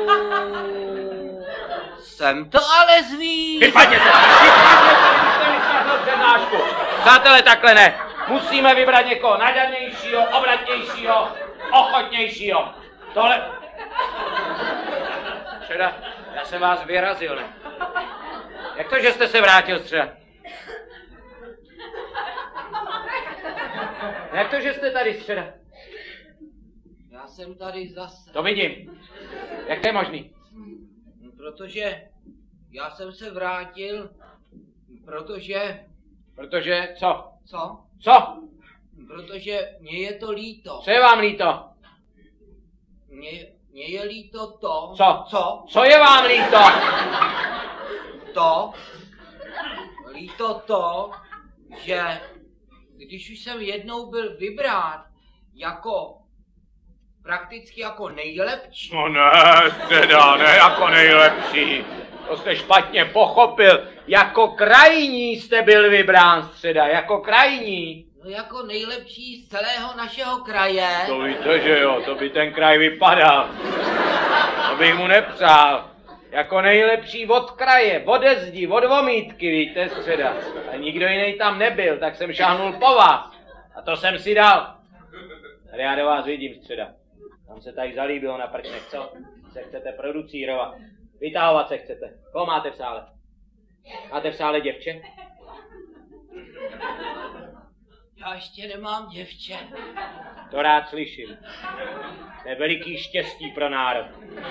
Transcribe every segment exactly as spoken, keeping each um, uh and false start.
Jsem to ale zví. Vypadněte! Vypadněte, vy jste mi přednášku. Přátelé, takhle ne. Musíme vybrat někoho nadanějšího, obratnějšího, ochotnějšího. Tohle... Středa, já jsem vás vyrazil, ne? Jak to, že jste se vrátil, Středa? Jak to, že jste tady, Středa? Já jsem tady zase. To vidím. Jak to je možný? Protože já jsem se vrátil, protože... Protože co? Co? Co? Protože mně je to líto. Co je vám líto? Mně, mně je líto to... Co? Co? Co je vám líto? To... Líto to, že když už jsem jednou byl vybrán jako... prakticky jako nejlepší... No ne, Středa, ne jako nejlepší. To jste špatně pochopil. Jako krajní jste byl vybrán, Středa, jako krajní. No jako nejlepší z celého našeho kraje. To víte, že jo, to by ten kraj vypadal. To bych mu nepřál. Jako nejlepší od kraje, ode zdi, od vomítky, víte, Středa. A nikdo jiný tam nebyl, tak jsem šáhnul po vás. A to jsem si dal. Tady já do vás vidím, Středa. Tam se tady zalíbilo na prčnech, co? Se chcete producírovat. Vytahovat se chcete. Koho máte v sále? Máte v sále děvče? Já ještě nemám děvče. To rád slyším. To je veliký štěstí pro národ.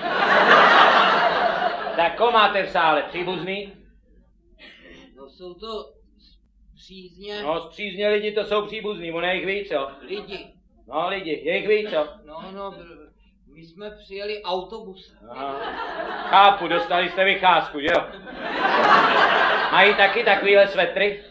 Tak koho máte v sále? Příbuzný? No jsou to přízně... No, zpřízně lidi to jsou příbuzný, ono je jich víc, jo? Lidi. No, lidi, je jich víc, jo? No, no, my jsme přijeli autobusem. Aha. Chápu, dostali jste vycházku, že jo? Mají taky takovýhle svetry?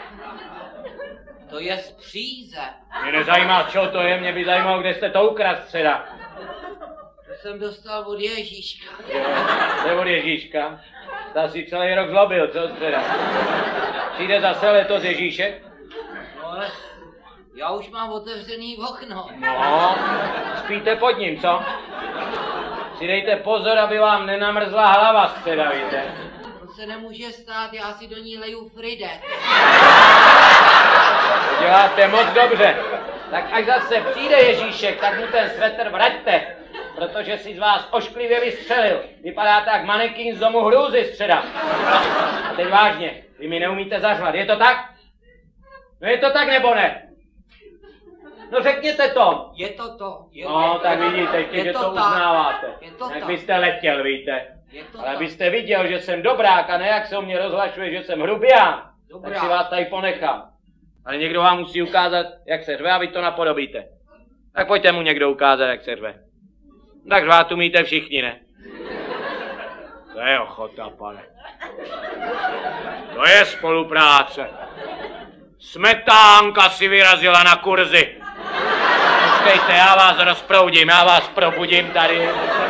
To je z Příze. Mě nezajímá, čo to je, mě by zajímalo, kde jste to ukradl, Středa. To jsem dostal od Ježíška. Jo, to je od Ježíška. Ta si celý rok zlobil, co, Středa? Přijde zase letos Ježíšek? No ale já už mám otevřený okno. No, spíte pod ním, co? Si dejte pozor, aby vám nenamrzla hlava, Středa, víte? To se nemůže stát, já si do ní leju Fride. To děláte moc dobře. Tak až zase přijde Ježíšek, tak mu ten svetr vraťte, protože si z vás ošklivě vystřelil. Vypadáte jak manekín z domu hrůzy, Středa. A teď vážně, vy mi neumíte zařvat, je to tak? No je to tak nebo ne? No řekněte to. Je to to. Je No to, tak vidíte, je že to, to uznáváte. Je to Jak tak. byste letěl, víte. Je to Ale tak. abyste viděl, že jsem dobrák a ne jak se o mě rozhlašuje, že jsem hrubián, Dobrák. tak si vás tady ponechám. Ale někdo vám musí ukázat, jak se řve a vy to napodobíte. Tak pojďte mu někdo ukázat, jak se řve. Tak řvát umíte všichni, ne? To je ochota, pane. To je spolupráce. Smetánka si vyrazila na kurzy. Počkejte, já vás rozproudím, já vás probudím tady.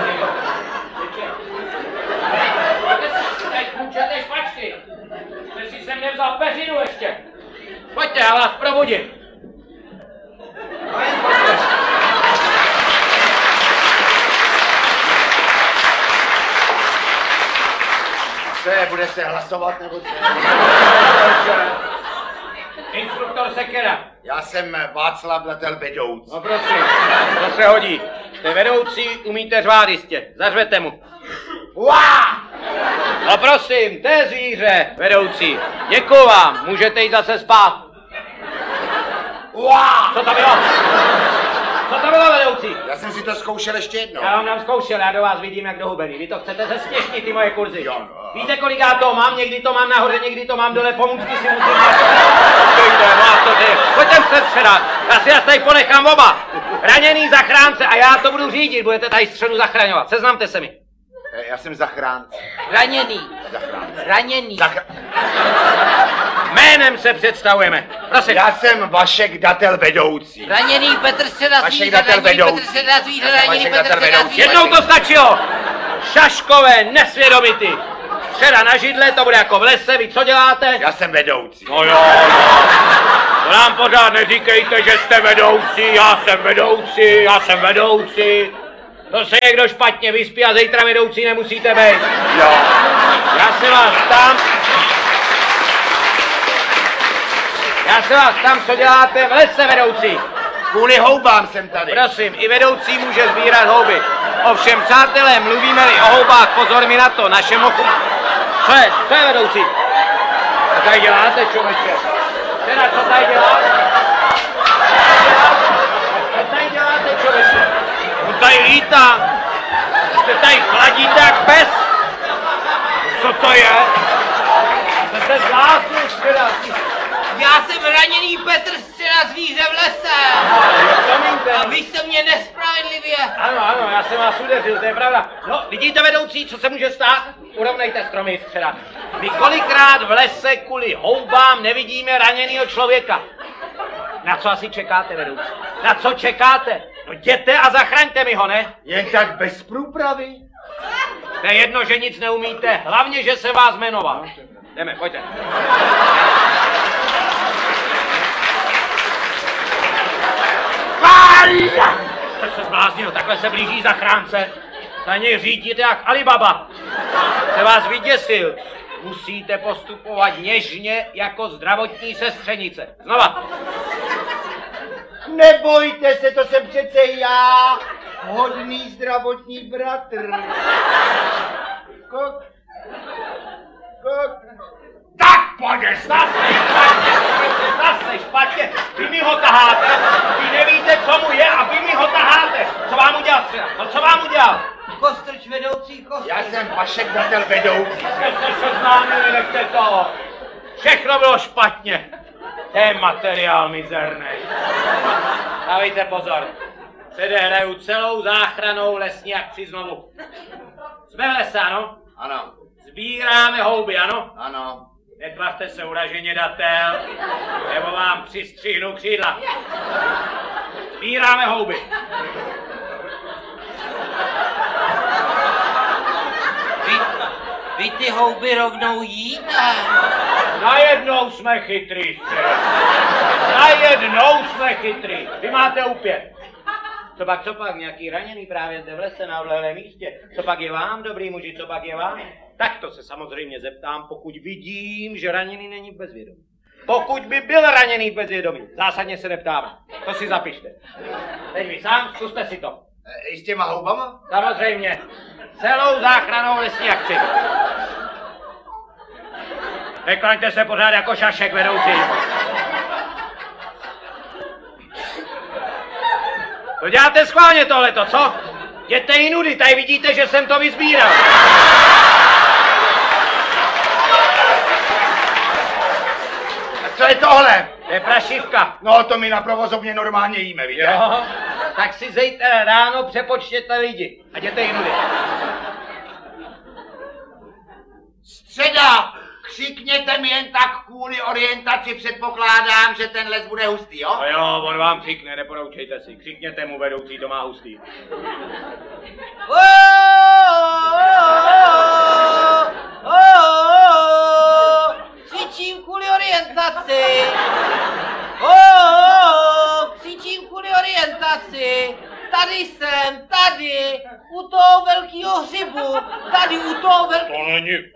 Teď půjčete špačky. Jste si se mě vzal peřinu ještě. Pojďte, já vás probudím. Co je, bude se hlasovat nebo co? Instruktor Sekera. Já jsem Václav Datel vedoucí. No prosím, to se hodí. Jste vedoucí, umíte řvát jistě. Zařvete mu. Uá! No prosím, to je zvíře, vedoucí. Děkuju vám, můžete jít zase spát. Uá! Co to bylo? Co to bylo, vedoucí? Já jsem si to zkoušel ještě jednou. Já vám dám zkoušel, já do vás vidím jak do hubený. Vy to chcete zesměšnit, ty moje kurzy. Jo, no. Víte, kolik já to mám? Někdy to mám nahoře, někdy to mám dole, pomůcky si musím dát. Počkejte, vás to ty. Pojďte se středat, já si vás tady ponechám oba. Raněný zachránce a já to budu řídit, budete tady středu zachraňovat. Seznamte se mi. E, Já jsem zachránce. Raněný. Zachránce. Raněný. Zachr... Jménem se představujeme. Prosím. Já jsem Vašek Datel vedoucí. Raněný Petr Seda Vašek zvíře, Datel raněný vedoucí. Petr Seda zvíře, Já jsem raněný Vašek Petr Datel Seda vedoucí. zvíře. Jednou to stačilo. Šaškové, nesvědomity. Středa na židle, to bude jako v lese, vy co děláte? Já jsem vedoucí. No jo, no. To nám pořád neříkejte, že jste vedoucí, já jsem vedoucí, já jsem vedoucí. To se někdo špatně vyspí a zítra vedoucí nemusíte být. Jo. Já se vás ptám... Já se vás ptám, co děláte v lese, vedoucí. Kvůli houbám jsem tady. Prosím, i vedoucí může sbírat houby. Ovšem, přátelé, mluvíme-li o houbách, pozor mi na to, našemu... Co je? Co je, vedoucí? Co tady děláte, člověče? Teda, co tady děláte? Co tady děláte, člověče? On tady lítá. Jste tady chladíte jak pes. Co to je? Jste se zlásnul, teda. Já jsem raněný Petr Střela, zvíře v lese. A vy jste mě nespravedlivě. Ano, ano, já jsem vás udeřil, to je pravda. No, vidíte, vedoucí, co se může stát? Urovnejte stromy, Střela. My kolikrát v lese kvůli houbám nevidíme raněného člověka. Na co asi čekáte, vedoucí? Na co čekáte? No jděte a zachraňte mi ho, ne? Jen tak bez průpravy? To je jedno, že nic neumíte, hlavně, že se vás jmenoval. Jdeme, pojďte. Jste se zbláznil, takhle se blíží zachránce. Na něj řídíte jak Alibaba. Se vás vyděsil. Musíte postupovat něžně jako zdravotní sestřenice. Znova. Nebojte se, to jsem přece já, hodný zdravotní bratr. Kok. Kok. Tak, pojď, zase špatně, zase špatně. Vy mi ho taháte, vy nevíte, co mu je a vy mi ho taháte. Co vám udělal, Střela? No co vám udělal? Kostrč, vedoucí, kostrč. Já jsem Vašek Datel vedoucí. Jste se seznámili, nechte toho. Všechno bylo špatně. To je materiál mizerný. Dávejte pozor. Předehraju celou záchranou lesní akci znovu. Jsme v lese, ano? Ano, Sbíráme houby, ano? ano. Netvařte se uraženě, Datel, nebo vám přistřihnu křídla. Sbíráme houby. Vy, vy ty houby rovnou jíte. Najednou jsme chytrý, Střela. Najednou jsme chytrý. Vy máte úpět. Co pak, co pak, nějaký raněný právě zde v lese na odlehlém místě? Co pak je vám, dobrý muži, co pak je vám? Tak to se samozřejmě zeptám, pokud vidím, že raněný není v bezvědomí. Pokud by byl raněný v bezvědomí, zásadně se neptáme. To si zapište. Teď vy sám, zkuste si to. E, I s těma houbama? Samozřejmě. Celou záchranou lesní akci. Neklaňte se pořád jako šašek, vedoucí. To děláte schválně tohleto, co? Jděte jinudy, tady vidíte, že jsem to vyzbíral. A co je tohle? To je prašivka. No, to my na provozovně normálně jíme, víte? Jo, tak si zítra ráno přepočtěte lidi a jděte jinudy. Středa, křikněte mi jen tak kvůli orientaci, předpokládám, že ten les bude hustý, jo? No jo, on vám křikne, neporoučejte si. Křikněte mu, vedoucí, to má hustý. Cvičím kvůli orientaci. Cvičím kvůli orientaci. Tady jsem, tady, u toho velkého hřibu, tady u toho velkého... To není